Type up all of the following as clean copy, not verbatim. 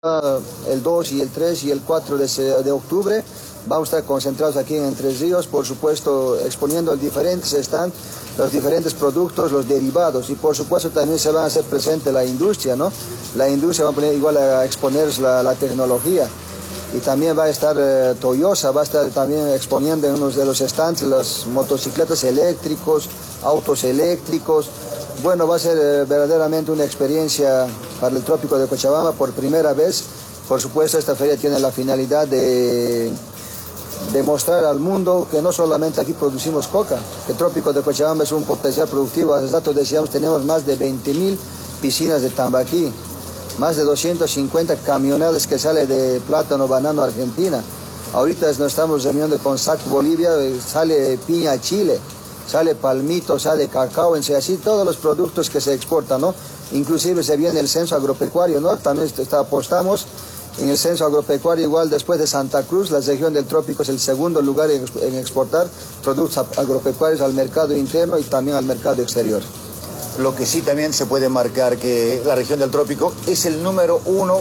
El 2 y el 3 y el 4 de octubre vamos a estar concentrados aquí en Entre Ríos, por supuesto exponiendo diferentes stands, los diferentes productos, los derivados, y por supuesto también se va a hacer presente la industria, ¿no? La industria va a poner igual a exponer la tecnología, y también va a estar Toyota, va a estar también exponiendo en uno de los stands las motocicletas eléctricos, autos eléctricos. Bueno, va a ser verdaderamente una experiencia para el Trópico de Cochabamba por primera vez. Por supuesto, esta feria tiene la finalidad de mostrar al mundo que no solamente aquí producimos coca, que el Trópico de Cochabamba es un potencial productivo. Hace rato decíamos, tenemos más de 20.000 piscinas de tambaquí, más de 250 camionetas que salen de plátano, banano, Argentina. Ahorita nos estamos reuniendo con SAC Bolivia, sale piña Chile, sale palmito, sale cacao, en sí, así todos los productos que se exportan, ¿no? Inclusive se viene el censo agropecuario, ¿no? También apostamos en el censo agropecuario, igual después de Santa Cruz, la región del Trópico es el segundo lugar en exportar productos agropecuarios al mercado interno y también al mercado exterior. Lo que sí también se puede marcar que la región del Trópico es el número 1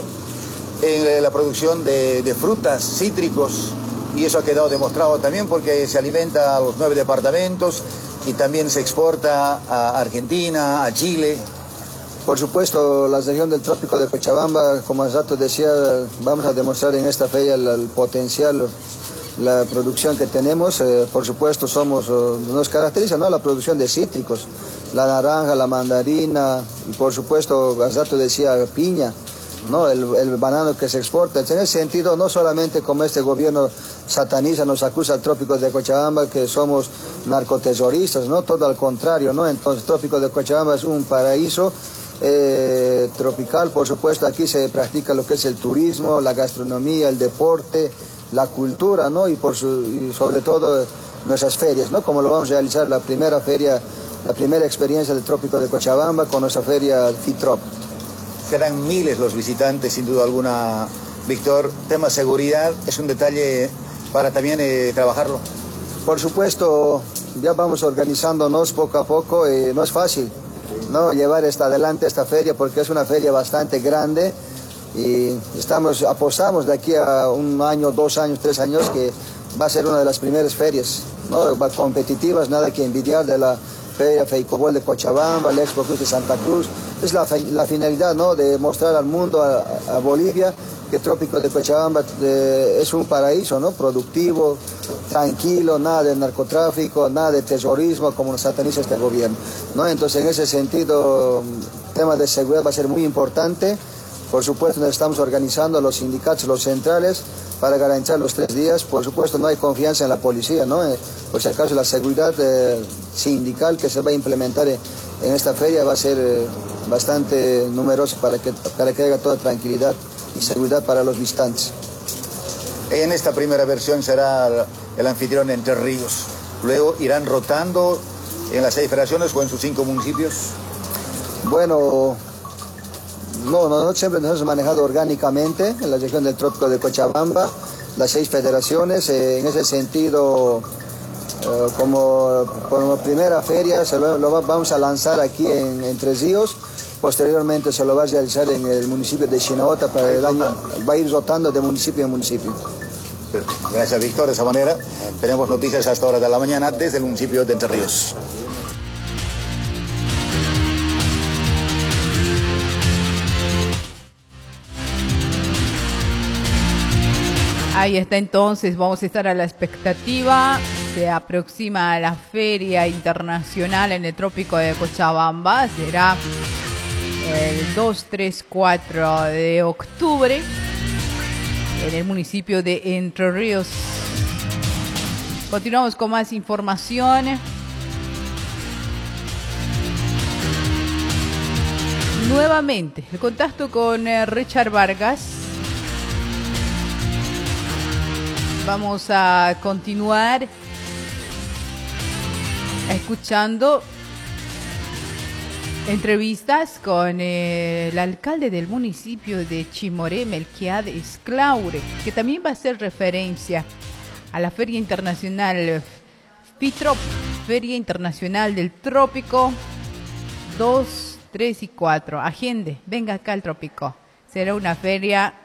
en la producción de frutas, cítricos, y eso ha quedado demostrado también porque se alimenta a los 9 departamentos y también se exporta a Argentina, a Chile. Por supuesto, la región del Trópico de Cochabamba, como hace rato decía, vamos a demostrar en esta feria el potencial, la producción que tenemos. Por supuesto, nos caracteriza, ¿no?, la producción de cítricos, la naranja, la mandarina, y por supuesto, hace rato decía piña, ¿no?, el banano que se exporta. En ese sentido, no solamente como este gobierno sataniza, nos acusa al Trópico de Cochabamba que somos narcoterroristas, ¿no? Todo al contrario, ¿no? Entonces, el Trópico de Cochabamba es un paraíso tropical. Por supuesto, aquí se practica lo que es el turismo, la gastronomía, el deporte, la cultura, ¿no? Y sobre todo nuestras ferias, ¿no? Como lo vamos a realizar la primera experiencia del Trópico de Cochabamba con nuestra feria FITROP. Serán miles los visitantes, sin duda alguna, Víctor. Tema seguridad es un detalle para también trabajarlo. Por supuesto, ya vamos organizándonos poco a poco. No es fácil, ¿no?, llevar adelante esta feria porque es una feria bastante grande y apostamos de aquí a 1 año, 2 años, 3 años que va a ser una de las primeras ferias, ¿no?, competitivas, nada que envidiar de la Feria Feicobol de Cochabamba, la Expo Cruz de Santa Cruz. Es la finalidad, ¿no?, de mostrar al mundo, a Bolivia, que el Trópico de Cochabamba es un paraíso, ¿no?, productivo, tranquilo, nada de narcotráfico, nada de terrorismo como nos sataniza este gobierno, ¿no? Entonces, en ese sentido, el tema de seguridad va a ser muy importante. Por supuesto, nos estamos organizando los sindicatos, los centrales, para garantizar los 3 días. Por supuesto, no hay confianza en la policía, ¿no? Por si acaso, la seguridad sindical que se va a implementar en esta feria va a ser bastante numerosa para que haya toda tranquilidad y seguridad para los visitantes. En esta primera versión será el anfitrión Entre Ríos. Luego irán rotando en las 6 federaciones o en sus 5 municipios. Bueno, nosotros siempre nos hemos manejado orgánicamente en la región del Trópico de Cochabamba, las 6 federaciones. En ese sentido, como primera feria, vamos a lanzar aquí en Entre Ríos. Posteriormente se lo va a realizar en el municipio de Chinabota para el año. Va a ir rotando de municipio en municipio. Gracias, Víctor. De esa manera tenemos noticias a esta hora de la mañana desde el municipio de Entre Ríos. Ahí está, entonces, vamos a estar a la expectativa. Se aproxima la Feria Internacional en el Trópico de Cochabamba. Será el 2, 3, 4 de octubre en el municipio de Entre Ríos. Continuamos con más información. Nuevamente, el contacto con Richard Vargas. Vamos a continuar escuchando entrevistas con el alcalde del municipio de Chimoré, Melquiad Esclaure, que también va a hacer referencia a la Feria Internacional FITROP, Feria Internacional del Trópico 2, 3 y 4. Agende, venga acá al Trópico. Será una feria